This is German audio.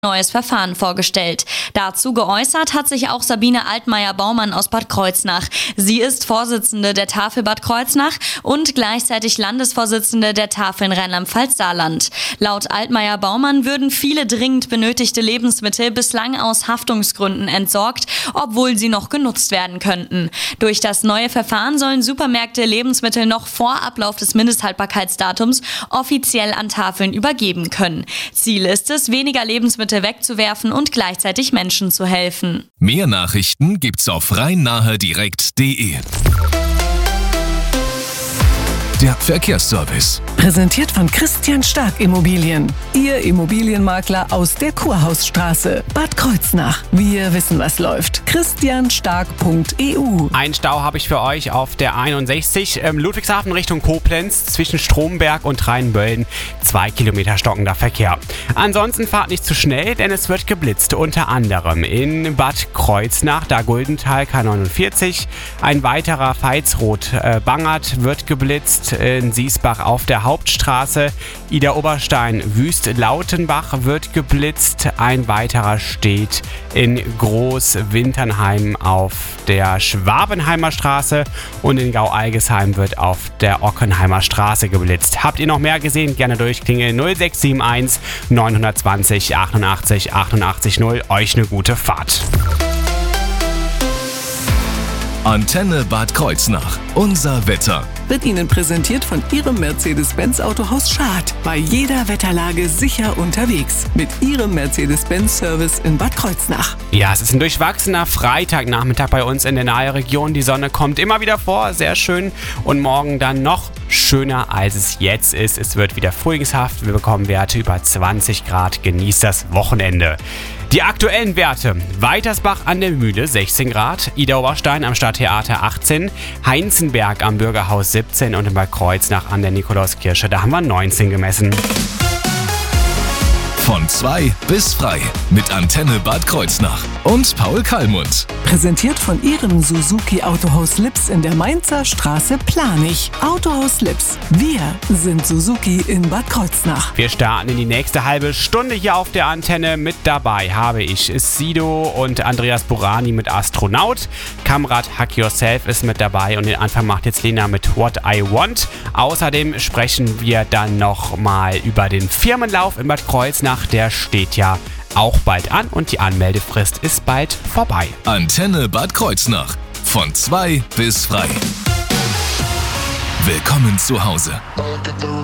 neues Verfahren vorgestellt. Dazu geäußert hat sich auch Sabine Altmaier-Baumann aus Bad Kreuznach. Sie ist Vorsitzende der Tafel Bad Kreuznach und gleichzeitig Landesvorsitzende der Tafeln Rheinland-Pfalz-Saarland. Laut Altmaier-Baumann würden viele dringend benötigte Lebensmittel bislang aus Haftungsgründen entsorgt, obwohl sie noch genutzt werden könnten. Durch das neue Verfahren sollen Supermärkte Lebensmittel noch vor Ablauf des Mindesthaltbarkeitsdatums offiziell an Tafeln übergeben können. Ziel ist es, weniger Lebensmittel wegzuwerfen und gleichzeitig Menschen zu helfen. Mehr Nachrichten gibt's auf rhein-nahe-direkt.de. Der Verkehrsservice. Präsentiert von Christian Stark Immobilien. Ihr Immobilienmakler aus der Kurhausstraße, Bad Kreuznach. Wir wissen, was läuft. christianstark.eu. Einen Stau habe ich für euch auf der 61 Ludwigshafen Richtung Koblenz zwischen Stromberg und Rheinböllen. 2 Kilometer stockender Verkehr. Ansonsten fahrt nicht zu schnell, denn es wird geblitzt. Unter anderem in Bad Kreuznach, da Guldental K49. Ein weiterer Veitsroth-Bangert wird geblitzt. In Siesbach auf der Hauptstraße. Ida Oberstein Wüst-Lautenbach wird geblitzt. Ein weiterer steht in Groß-Winternheim auf der Schwabenheimer Straße und in Gau-Algesheim wird auf der Ockenheimer Straße geblitzt. Habt ihr noch mehr gesehen? Gerne durchklingeln 0671 920 88 88 0. Euch eine gute Fahrt. Antenne Bad Kreuznach. Unser Wetter. Wird Ihnen präsentiert von Ihrem Mercedes-Benz Autohaus Schad. Bei jeder Wetterlage sicher unterwegs. Mit Ihrem Mercedes-Benz-Service in Bad Kreuznach. Ja, es ist ein durchwachsener Freitagnachmittag bei uns in der Nahe-Region. Die Sonne kommt immer wieder vor, sehr schön. Und morgen dann noch schöner, als es jetzt ist. Es wird wieder frühlingshaft. Wir bekommen Werte über 20 Grad. Genießt das Wochenende. Die aktuellen Werte: Weitersbach an der Mühle 16 Grad, Ida Oberstein am Stadttheater 18, Heinzenberg am Bürgerhaus 17 und in Bad Kreuznach an der Nikolauskirche, da haben wir 19 gemessen. Von 2 bis frei mit Antenne Bad Kreuznach und Paul Kallmund. Präsentiert von Ihrem Suzuki Autohaus Lips in der Mainzer Straße Planich. Autohaus Lips. Wir sind Suzuki in Bad Kreuznach. Wir starten in die nächste halbe Stunde hier auf der Antenne. Mit dabei habe ich Sido und Andreas Burani mit Astronaut. Kamrat Hack Yourself ist mit dabei und den Anfang macht jetzt Lena mit What I Want. Außerdem sprechen wir dann noch mal über den Firmenlauf in Bad Kreuznach. Der steht ja auch bald an und die Anmeldefrist ist bald vorbei. Antenne Bad Kreuznach. Von 2 bis frei. Willkommen zu Hause.